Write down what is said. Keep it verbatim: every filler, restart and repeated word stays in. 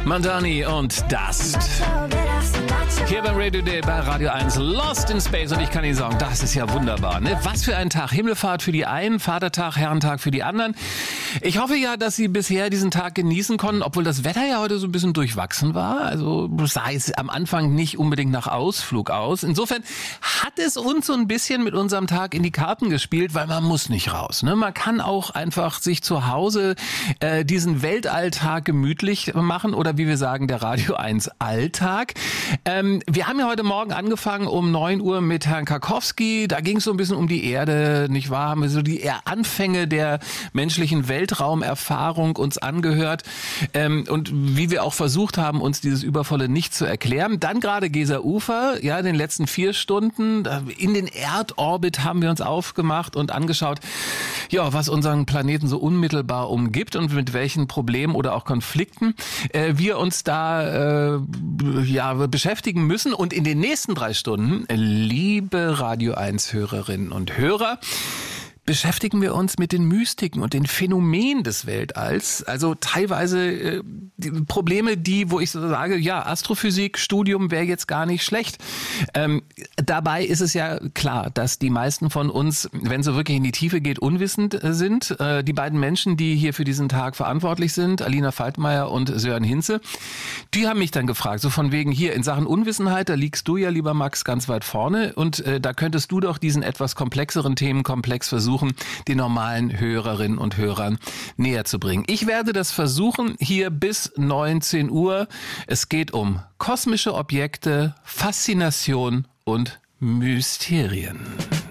Mandani und Dust. Hier beim Radio Day bei Radio eins, Lost in Space. Und ich kann Ihnen sagen, das ist ja wunderbar, ne? Was für ein Tag. Himmelfahrt für die einen, Vatertag, Herrentag für die anderen. Ich hoffe ja, dass Sie bisher diesen Tag genießen konnten, obwohl das Wetter ja heute so ein bisschen durchwachsen war. Also sah es am Anfang nicht unbedingt nach Ausflug aus. Insofern hat es uns so ein bisschen mit unserem Tag in die Karten gespielt, weil man muss nicht raus, ne? Man kann auch einfach sich zu Hause äh, diesen Weltalltag gemütlich machen oder wie wir sagen, der Radio eins Alltag. Ähm, wir haben ja heute Morgen angefangen um neun Uhr mit Herrn Karkowski. Da ging es so ein bisschen um die Erde, nicht wahr? Haben wir so die Anfänge der menschlichen Weltraumerfahrung uns angehört ähm, und wie wir auch versucht haben, uns dieses Übervolle nicht zu erklären. Dann gerade Gesa-Ufer, ja, in den letzten vier Stunden in den Erdorbit haben wir uns aufgemacht und angeschaut, ja, was unseren Planeten so unmittelbar umgibt und mit welchen Problemen oder auch Konflikten äh, wir uns da äh, ja beschäftigen müssen. Und in den nächsten drei Stunden, liebe Radio eins Hörerinnen und Hörer, beschäftigen wir uns mit den Mystiken und den Phänomenen des Weltalls. Also teilweise äh, die Probleme, die, wo ich so sage, ja, Astrophysik, Studium wäre jetzt gar nicht schlecht. Ähm, dabei ist es ja klar, dass die meisten von uns, wenn es so wirklich in die Tiefe geht, unwissend äh, sind. Äh, die beiden Menschen, die hier für diesen Tag verantwortlich sind, Alina Faltmeier und Sören Hinze, die haben mich dann gefragt, so von wegen hier in Sachen Unwissenheit, da liegst du ja, lieber Max, ganz weit vorne und äh, da könntest du doch diesen etwas komplexeren Themenkomplex versuchen, den normalen Hörerinnen und Hörern näher zu bringen. Ich werde das versuchen hier bis neunzehn Uhr. Es geht um kosmische Objekte, Faszination und Mysterien.